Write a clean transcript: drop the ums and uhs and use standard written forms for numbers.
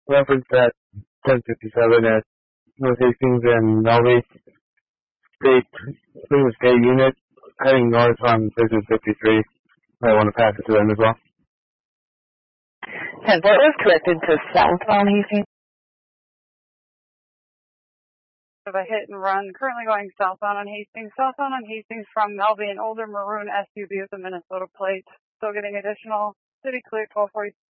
reference that 1057 at North Hastings and Melby State unit heading north on Business 53. I want to pass it to them as well. 10-4 is corrected to south on Hastings. Of a hit and run, currently going southbound on Hastings. Southbound on Hastings from Melby, an older maroon SUV with a Minnesota plate. Still getting additional city clear 1240.